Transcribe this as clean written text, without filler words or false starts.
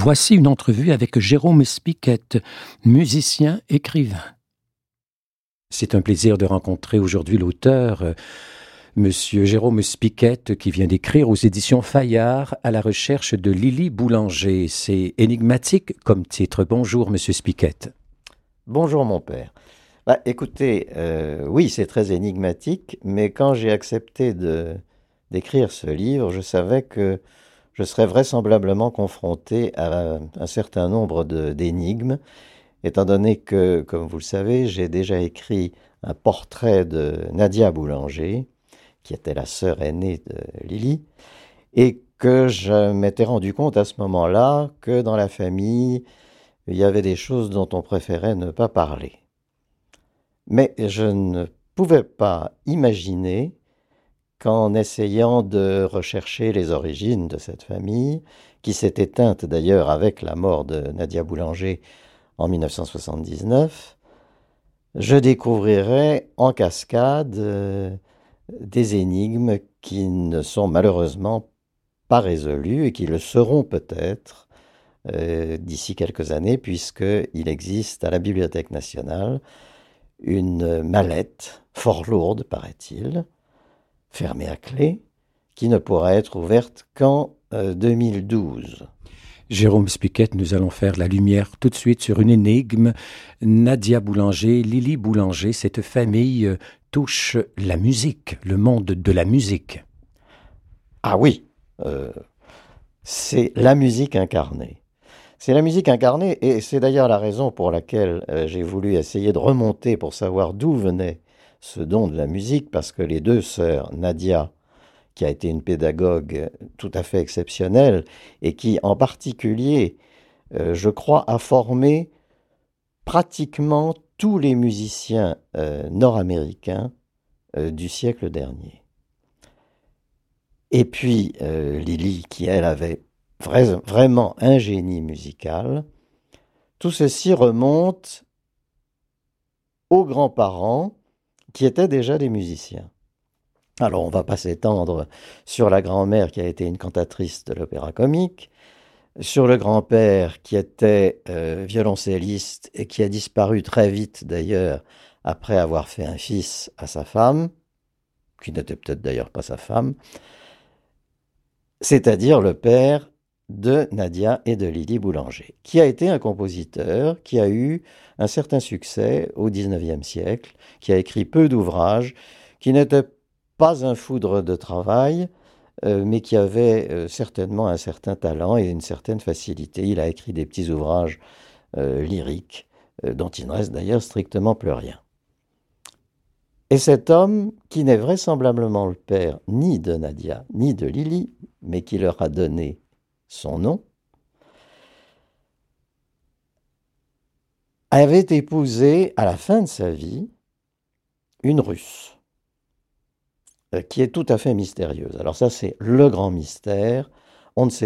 Voici une entrevue avec Jérôme Spiquette, musicien, écrivain. C'est un plaisir de rencontrer aujourd'hui l'auteur, Monsieur Jérôme Spiquette, qui vient d'écrire aux éditions Fayard à la recherche de Lily Boulanger. C'est énigmatique comme titre. Bonjour, Monsieur Spiquette. Bonjour mon père. Écoutez, oui, c'est très énigmatique, mais quand j'ai accepté d'écrire ce livre, je savais que je serais vraisemblablement confronté à un certain nombre d'énigmes, étant donné que, comme vous le savez, j'ai déjà écrit un portrait de Nadia Boulanger, qui était la sœur aînée de Lily, et que je m'étais rendu compte à ce moment-là que dans la famille, il y avait des choses dont on préférait ne pas parler. Mais je ne pouvais pas imaginer qu'en essayant de rechercher les origines de cette famille, qui s'est éteinte d'ailleurs avec la mort de Nadia Boulanger en 1979, je découvrirais en cascade des énigmes qui ne sont malheureusement pas résolues et qui le seront peut-être d'ici quelques années, puisqu'il existe à la Bibliothèque nationale une mallette fort lourde, paraît-il, fermée à clé, qui ne pourra être ouverte qu'en 2012. Jérôme Spiquette, nous allons faire la lumière tout de suite sur une énigme. Nadia Boulanger, Lily Boulanger, cette famille touche la musique, le monde de la musique. Ah oui, c'est la musique incarnée. C'est la musique incarnée, et c'est d'ailleurs la raison pour laquelle j'ai voulu essayer de remonter pour savoir d'où venait ce don de la musique, parce que les deux sœurs, Nadia, qui a été une pédagogue tout à fait exceptionnelle, et qui en particulier, je crois, a formé pratiquement tous les musiciens nord-américains du siècle dernier. Et puis Lily, qui elle avait vraiment un génie musical. Tout ceci remonte aux grands-parents qui étaient déjà des musiciens. Alors on ne va pas s'étendre sur la grand-mère qui a été une cantatrice de l'opéra comique, sur le grand-père qui était violoncelliste et qui a disparu très vite d'ailleurs après avoir fait un fils à sa femme, qui n'était peut-être d'ailleurs pas sa femme, c'est-à-dire le père de Nadia et de Lily Boulanger, qui a été un compositeur qui a eu un certain succès au XIXe siècle, qui a écrit peu d'ouvrages, qui n'était pas un foudre de travail, mais qui avait certainement un certain talent et une certaine facilité. Il a écrit des petits ouvrages lyriques, dont il ne reste d'ailleurs strictement plus rien. Et cet homme, qui n'est vraisemblablement le père ni de Nadia, ni de Lily, mais qui leur a donné son nom, avait épousé à la fin de sa vie une Russe, qui est tout à fait mystérieuse. Alors ça, c'est le grand mystère. On ne sait